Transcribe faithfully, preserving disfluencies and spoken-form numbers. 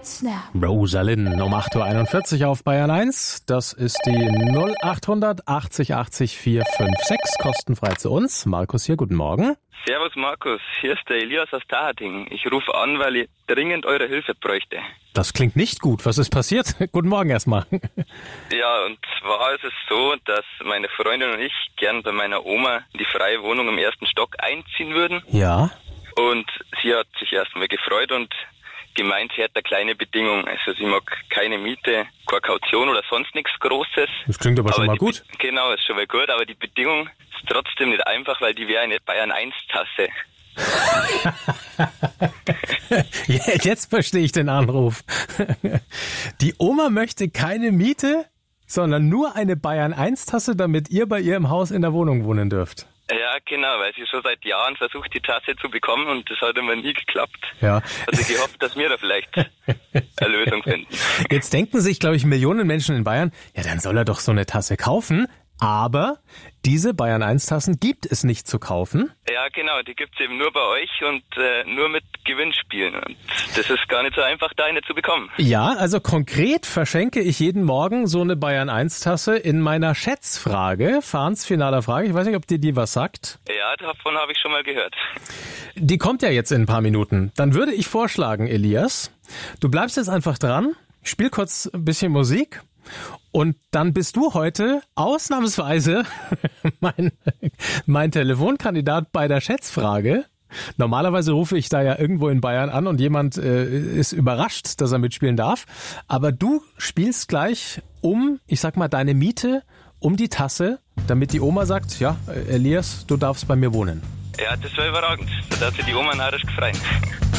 Snap. Rosalind um acht Uhr einundvierzig auf Bayern eins. Das ist die null achthundert achtzig achtzig vier fünf sechs, kostenfrei zu uns. Markus hier, guten Morgen. Servus Markus, hier ist der Elias aus Tahating. Ich rufe an, weil ich dringend eure Hilfe bräuchte. Das klingt nicht gut. Was ist passiert? Guten Morgen erstmal. Ja, und zwar ist es so, dass meine Freundin und ich gern bei meiner Oma in die freie Wohnung im ersten Stock einziehen würden. Ja. Und sie hat sich erstmal gefreut und gemeint, sie hat eine kleine Bedingung. Also sie mag keine Miete, keine Kaution oder sonst nichts Großes. Das klingt aber, aber schon mal gut. Be- genau, ist schon mal gut, aber die Bedingung ist trotzdem nicht einfach, weil die wäre eine Bayern eins Tasse. Jetzt verstehe ich den Anruf. Die Oma möchte keine Miete, sondern nur eine Bayern eins Tasse, damit ihr bei ihr im Haus in der Wohnung wohnen dürft. Ja, genau, weil sie schon seit Jahren versucht, die Tasse zu bekommen und das hat immer nie geklappt. Ja. Also sie gehofft, dass wir da vielleicht eine Lösung finden. Jetzt denken sich, glaube ich, Millionen Menschen in Bayern, ja, dann soll er doch so eine Tasse kaufen. Aber diese Bayern eins Tassen gibt es nicht zu kaufen. Ja, genau, die gibt's eben nur bei euch und äh, nur mit Gewinnspielen. Und das ist gar nicht so einfach, da eine zu bekommen. Ja, also konkret verschenke ich jeden Morgen so eine Bayern eins Tasse in meiner Schätzfrage, Fahns finaler Frage. Ich weiß nicht, ob dir die was sagt. Ja, davon habe ich schon mal gehört. Die kommt ja jetzt in ein paar Minuten. Dann würde ich vorschlagen, Elias, du bleibst jetzt einfach dran, ich spiel kurz ein bisschen Musik. Und dann bist du heute ausnahmsweise mein, mein Telefonkandidat bei der Schätzfrage. Normalerweise rufe ich da ja irgendwo in Bayern an und jemand äh, ist überrascht, dass er mitspielen darf. Aber du spielst gleich um, ich sag mal, deine Miete, um die Tasse, damit die Oma sagt, ja, Elias, du darfst bei mir wohnen. Ja, das wäre überragend. Da darf sich die Oma narrisch gefreut.